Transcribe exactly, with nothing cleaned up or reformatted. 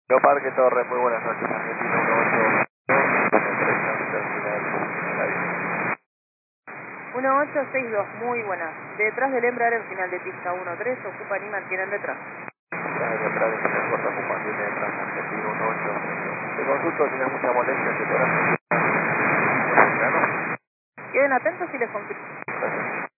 Parque Torre, muy buenas noches, Argentina uno ocho uno ocho seis dos, muy buenas. Detrás del embraer en final de pista uno tres, ocupan y mantienen detrás. Detrás de final corta ocupan tiene detrás Argentina uno ocho. Te consulto, si no hay mucha molestia, que podrás... Queden atentos y les confirmo. Gracias.